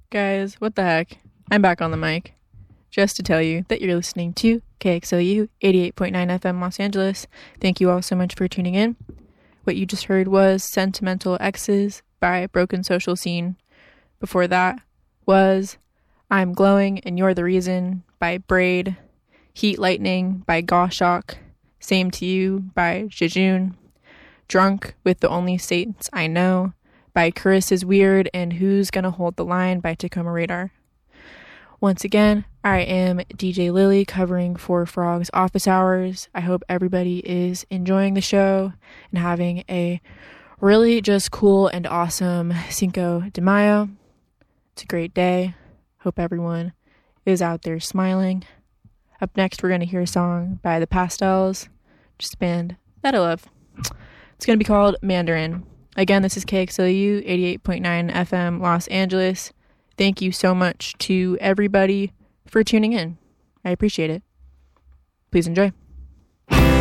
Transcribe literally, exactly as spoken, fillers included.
Guys, what the heck? I'm back on the mic just to tell you that you're listening to K X L U eighty-eight point nine F M Los Angeles. Thank you all so much for tuning in. What you just heard was Sentimental Exes by Broken Social Scene. Before that was I'm Glowing and You're the Reason by Braid. Heat Lightning by Goshawk. Same to You by Jejune. Drunk with the Only Saints I Know by Chris is Weird, and Who's Gonna Hold the Line by Tacoma Radar. Once again, I am D J Lily covering for Frog's Office Hours. I hope everybody is enjoying the show and having a really just cool and awesome Cinco de Mayo. It's a great day. Hope everyone is out there smiling. Up next, we're going to hear a song by The Pastels, just a band that I love. It's going to be called Mandarin. Again, this is K X L U eighty-eight point nine F M Los Angeles. Thank you so much to everybody for tuning in. I appreciate it. Please enjoy.